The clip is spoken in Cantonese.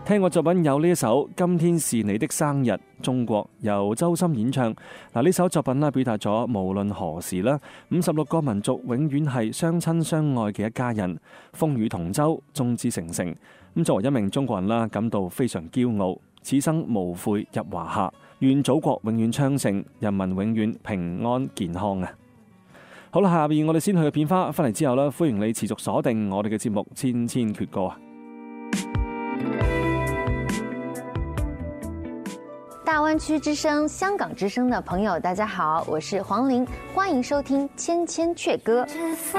聽過作品有呢一首《今天是你的生日》，中國由周深演唱。呢首作品表達咗無論何時56個民族永遠係相親相愛嘅一家人，風雨同舟，眾志成城。咁作為一名中國人感到非常驕傲，此生無悔入華夏，願祖國永遠昌盛，人民永遠平安健康啊！好啦，下邊我哋先去個片花，翻嚟之後歡迎你持續鎖定我哋嘅節目《千千闕歌》啊！ 大灣區之聲、香港之聲的朋友，大家好，我是黃玲，歡迎收聽《千千闕歌》。